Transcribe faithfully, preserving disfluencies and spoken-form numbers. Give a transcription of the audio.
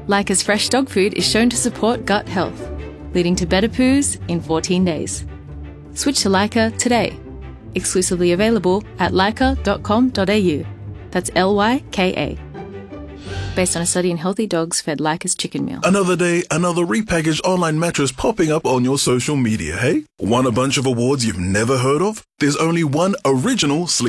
Lyca's fresh dog food is shown to support gut health, leading to better poos in fourteen days. Switch to Lyca today. Exclusively available at lyca dot com dot a u. That's L Y K A. Based on a study in healthy dogs fed Lyca's chicken meal. Another day, another repackaged online mattress popping up on your social media, hey? Won a bunch of awards you've never heard of? There's only one original Sleep